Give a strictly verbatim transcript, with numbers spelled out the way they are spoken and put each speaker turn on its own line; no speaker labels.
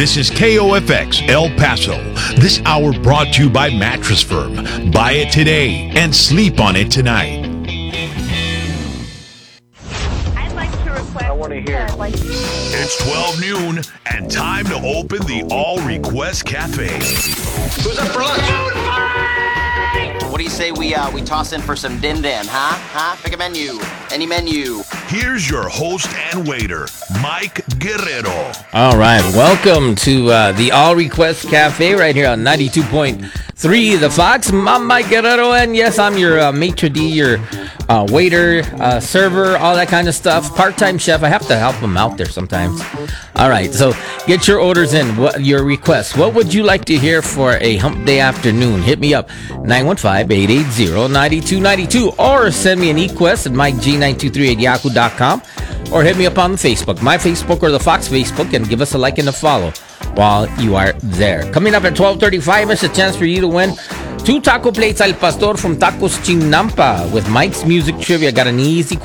This is K O F X El Paso. This hour brought to you by Mattress Firm. Buy it today and sleep on it tonight.
I'd like to request. I want to hear. Uh, like-
It's twelve noon and time to open the All Request Cafe.
Who's up for lunch?
What do you say we uh, we toss in for some din din, huh? Huh? Pick a menu. Any menu.
Here's your host and waiter, Mike Guerrero.
All right, welcome to uh, the All Request Cafe right here on ninety-two point three The Fox. I'm Mike Guerrero, and yes, I'm your uh, maitre d', your uh, waiter, uh, server, all that kind of stuff. Part-time chef. I have to help them out there sometimes. All right, so get your orders in, what your requests. What would you like to hear for a hump day afternoon? Hit me up, nine one five, eight eight zero, nine two nine two, or send me an e-quest at mike g nine two three at yahoo dot com, or hit me up on Facebook, my Facebook or the Fox Facebook, and give us a like and a follow while you are there. Coming up at twelve thirty-five, it's a chance for you to win two taco plates al pastor from Tacos Chinampa with Mike's Music Trivia. Got an easy